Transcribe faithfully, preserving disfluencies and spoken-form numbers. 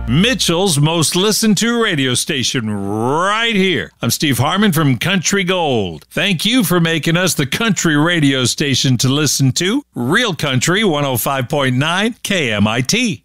Mitchell's most listened to radio station right here. I'm Steve Harmon from Country Gold. Thank you for making us the country radio station to listen to. Real Country one oh five point nine K M I T.